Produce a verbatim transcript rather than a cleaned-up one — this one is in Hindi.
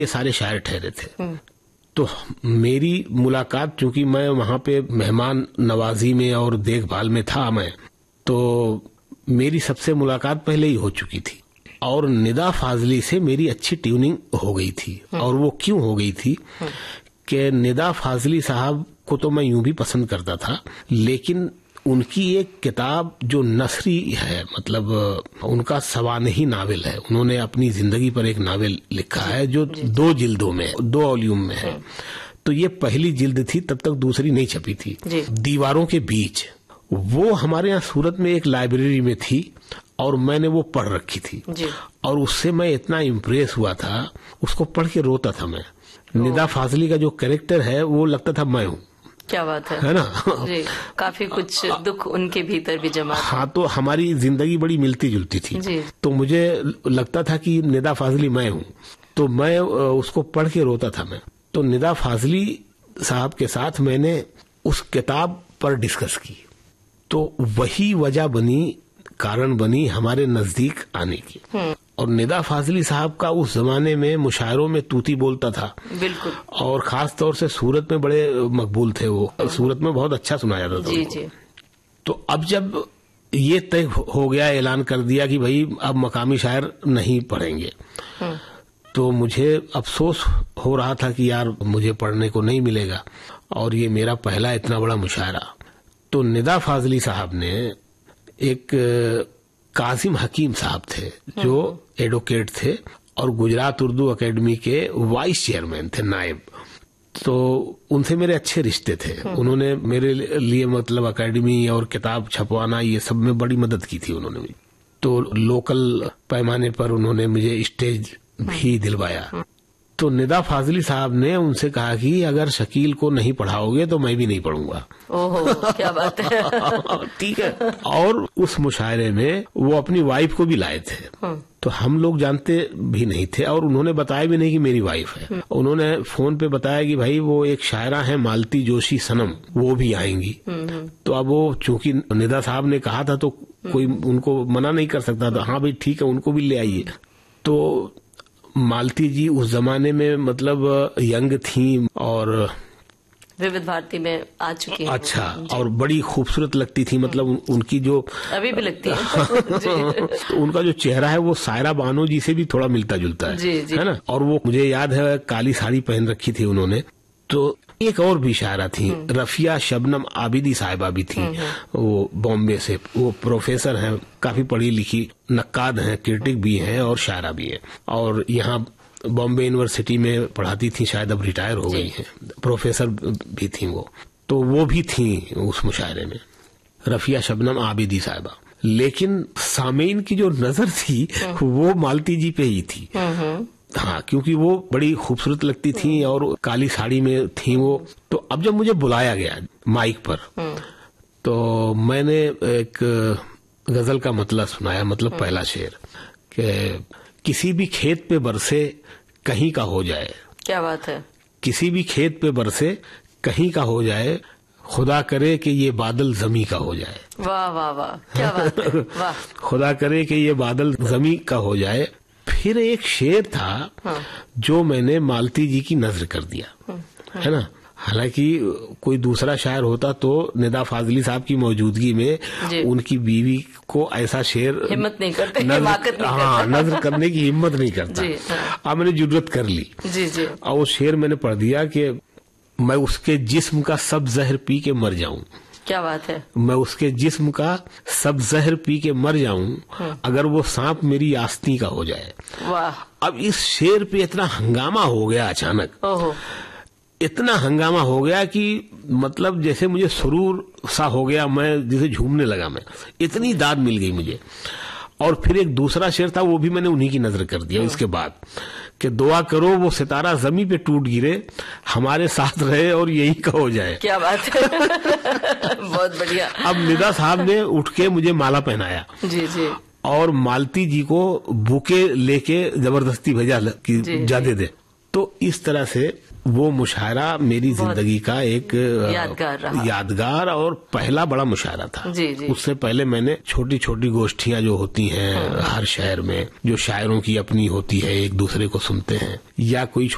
ये सारे शायर ठहरे थे। तो मेरी मुलाकात, चूंकि मैं वहां पे मेहमान नवाजी में और देखभाल में था मैं, तो मेरी सबसे मुलाकात पहले ही हो चुकी थी और निदा फाजली से मेरी अच्छी ट्यूनिंग हो गई थी। और वो क्यों हो गई थी कि निदा फाजली साहब को तो मैं यूं भी पसंद करता था, लेकिन उनकी एक किताब जो नसरी है, मतलब उनका सवानही नावल है, उन्होंने अपनी जिंदगी पर एक नावल लिखा है जो दो जिल्दों में, दो वॉल्यूम में है। तो ये पहली जिल्द थी, तब तक दूसरी नहीं छपी थी। दीवारों के बीच, वो हमारे यहाँ सूरत में एक लाइब्रेरी में थी और मैंने वो पढ़ रखी थी और उससे मैं इतना इम्प्रेस हुआ था, उसको पढ़ के रोता था मैं। निदा फाजली का जो कैरेक्टर है वो लगता था मैं हूँ। क्या बात है, है ना? जी, काफी कुछ दुख उनके भीतर भी जमा था। हाँ, तो हमारी जिंदगी बड़ी मिलती जुलती थी जी। तो मुझे लगता था कि निदा फाजली मैं हूँ, तो मैं उसको पढ़ के रोता था मैं। तो निदा फाजली साहब के साथ मैंने उस किताब पर डिस्कस की, तो वही वजह बनी, कारण बनी हमारे नजदीक आने की। और निदा फाजली साहब का उस जमाने में मुशायरों में तूती बोलता था, बिल्कुल, और खास तौर से सूरत में बड़े मकबूल थे वो, सूरत में बहुत अच्छा सुनाया जाता था जी, जी। तो अब जब ये तय हो गया, ऐलान कर दिया कि भाई अब मकामी शायर नहीं पढ़ेंगे, तो मुझे अफसोस हो रहा था कि यार मुझे पढ़ने को नहीं मिलेगा और ये मेरा पहला इतना बड़ा मुशायरा। तो निदा फाजली साहब ने, एक कासिम हकीम साहब थे जो एडवोकेट थे और गुजरात उर्दू एकेडमी के वाइस चेयरमैन थे, नायब, तो उनसे मेरे अच्छे रिश्ते थे। उन्होंने मेरे लिए मतलब एकेडमी और किताब छपवाना ये सब में बड़ी मदद की थी उन्होंने भी। तो लोकल पैमाने पर उन्होंने मुझे स्टेज भी दिलवाया। तो निदा फाजली साहब ने उनसे कहा कि अगर शकील को नहीं पढ़ाओगे तो मैं भी नहीं पढ़ूंगा। ओहो, क्या बात है। ठीक है। और उस मुशायरे में वो अपनी वाइफ को भी लाए थे, तो हम लोग जानते भी नहीं थे और उन्होंने बताया भी नहीं कि मेरी वाइफ है। उन्होंने फोन पे बताया कि भाई वो एक शायरा है मालती जोशी सनम, वो भी आएंगी। तो अब वो चूंकि निदा साहब ने कहा था तो कोई उनको मना नहीं कर सकता था, हाँ भाई ठीक है उनको भी ले आइए। तो मालती जी उस जमाने में मतलब यंग थी और विविध भारती में आ चुकी हैं। अच्छा, और बड़ी खूबसूरत लगती थी, मतलब उन, उनकी जो अभी भी लगती है। तो उनका जो चेहरा है वो सायरा बानो जी से भी थोड़ा मिलता जुलता है, जी, जी। है ना? और वो मुझे याद है काली साड़ी पहन रखी थी उन्होंने। तो एक और भी शायरा थी, रफिया शबनम आबिदी साहिबा भी थी, वो बॉम्बे से, वो प्रोफेसर हैं, काफी पढ़ी लिखी, नक्काद हैं, क्रिटिक भी हैं और शायरा भी है, और यहाँ बॉम्बे यूनिवर्सिटी में पढ़ाती थी, शायद अब रिटायर हो गई हैं, प्रोफेसर भी थी वो। तो वो भी थी उस मुशायरे में, रफिया शबनम आबिदी साहिबा। लेकिन सामीन की जो नजर थी वो मालती जी पे ही थी। हाँ, क्योंकि वो बड़ी खूबसूरत लगती थी और काली साड़ी में थी वो। तो अब जब मुझे बुलाया गया माइक पर, तो मैंने एक गजल का मतलब सुनाया, मतलब पहला शेर कि किसी भी खेत पे बरसे कहीं का हो जाए। क्या बात है। किसी भी खेत पे बरसे कहीं का हो जाए, खुदा करे कि ये बादल जमी का हो जाए। वाह वाह वाह, क्या बात है, वाह। खुदा करे कि ये बादल जमी का हो जाए। फिर एक शेर था हाँ। जो मैंने मालती जी की नजर कर दिया, हाँ। है ना? हालांकि कोई दूसरा शायर होता तो निदा फाजली साहब की मौजूदगी में उनकी बीवी को ऐसा शेर हिम्मत नहीं करते, नजर, हाँ, नजर करने की हिम्मत नहीं करता। हाँ। अब मैंने जुर्रत कर ली जी, जी। और वो शेर मैंने पढ़ दिया कि मैं उसके जिस्म का सब जहर पी के मर जाऊं। क्या बात है। मैं उसके जिस्म का सब जहर पी के मर जाऊं अगर वो सांप मेरी आस्ती का हो जाए। वाह। अब इस शेर पे इतना हंगामा हो गया अचानक, ओहो। इतना हंगामा हो गया कि मतलब जैसे मुझे सुरूर सा हो गया, मैं जैसे झूमने लगा, मैं इतनी दाद मिल गई मुझे। और फिर एक दूसरा शेर था, वो भी मैंने उन्हीं की नजर कर दिया इसके बाद, कि दुआ करो वो सितारा जमी पे टूट गिरे, हमारे साथ रहे और यही का हो जाए। क्या बात है। बहुत बढ़िया। अब निदा साहब ने उठ के मुझे माला पहनाया, जी जी, और मालती जी को बुके लेके जबरदस्ती भेजा कि जा दे दे। तो इस तरह से वो मुशायरा मेरी जिंदगी का एक यादगार रहा, यादगार और पहला बड़ा मुशायरा था। जी जी। उससे पहले मैंने छोटी छोटी गोष्ठियां जो होती हैं हर शहर में, जो शायरों की अपनी होती है, एक दूसरे को सुनते हैं, या कोई